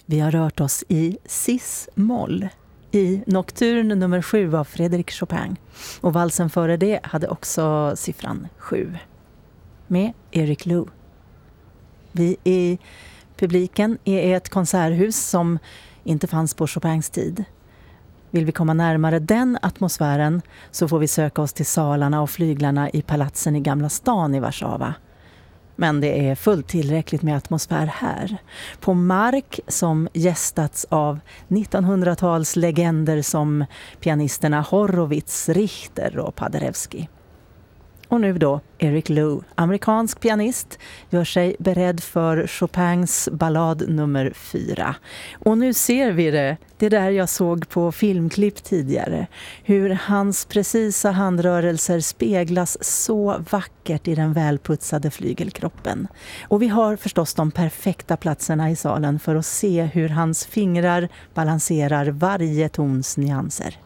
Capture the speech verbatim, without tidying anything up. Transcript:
Vi har rört oss i cis-moll i Nocturne nummer sju av Frédéric Chopin. Och valsen före det hade också siffran sju med Eric Lou. Vi i publiken är ett konserthus som inte fanns på Chopins tid. Vill vi komma närmare den atmosfären så får vi söka oss till salarna och flyglarna i palatsen i Gamla stan i Warszawa. Men det är fullt tillräckligt med atmosfär här. På mark som gästats av nittonhundratals legender som pianisterna Horowitz, Richter och Paderewski. Och nu då, Eric Lou, amerikansk pianist, gör sig beredd för Chopins ballad nummer fyra. Och nu ser vi det, det där jag såg på filmklipp tidigare. Hur hans precisa handrörelser speglas så vackert i den välputsade flygelkroppen. Och vi har förstås de perfekta platserna i salen för att se hur hans fingrar balanserar varje tons nyanser.